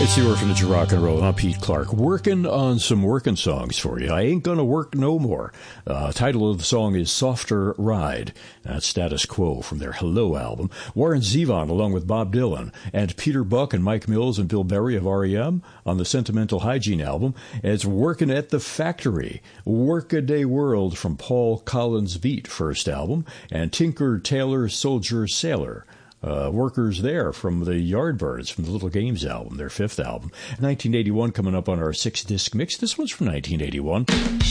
It's the Orphanage of Rock and Roll. I'm Pete Clark, working on some working songs for you. I Ain't Gonna Work No More. Title of the song is Softer Ride. That's Status Quo from their Hello album. Warren Zevon, along with Bob Dylan, and Peter Buck and Mike Mills and Bill Berry of R.E.M. on the Sentimental Hygiene album. It's Working at the Factory. Workaday World from Paul Collins Beat, first album. And Tinker, Tailor, Soldier, Sailor. Workers There from the Yardbirds from the Little Games album, their fifth album. 1981 coming up on our 6-disc mix. This one's from 1981.